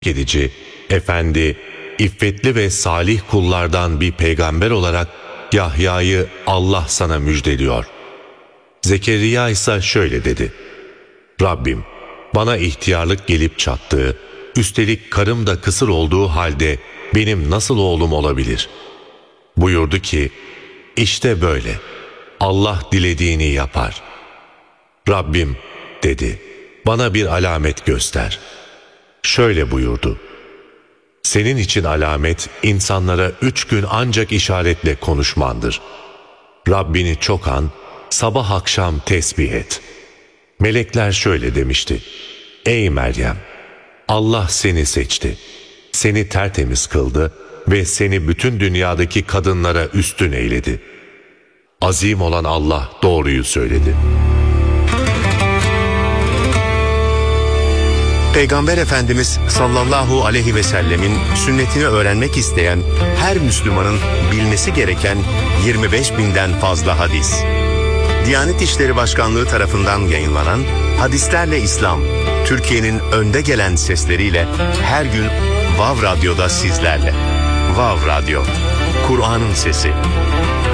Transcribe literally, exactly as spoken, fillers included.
edici, efendi, iffetli ve salih kullardan bir peygamber olarak Yahya'yı Allah sana müjdeliyor. Zekeriya ise şöyle dedi: Rabbim, bana ihtiyarlık gelip çattığı, üstelik karım da kısır olduğu halde benim nasıl oğlum olabilir? Buyurdu ki, işte böyle, Allah dilediğini yapar. Rabbim dedi, bana bir alamet göster. Şöyle buyurdu: senin için alamet insanlara üç gün ancak işaretle konuşmandır. Rabbini çok an, sabah akşam tesbih et. Melekler şöyle demişti: ey Meryem, Allah seni seçti, seni tertemiz kıldı ve seni bütün dünyadaki kadınlara üstün eyledi. Azim olan Allah doğruyu söyledi. Peygamber Efendimiz sallallahu aleyhi ve sellemin sünnetini öğrenmek isteyen her Müslümanın bilmesi gereken yirmi beş binden fazla hadis. Diyanet İşleri Başkanlığı tarafından yayınlanan Hadislerle İslam, Türkiye'nin önde gelen sesleriyle her gün Vav Radyo'da sizlerle. Vav Radyo, Kur'an'ın sesi.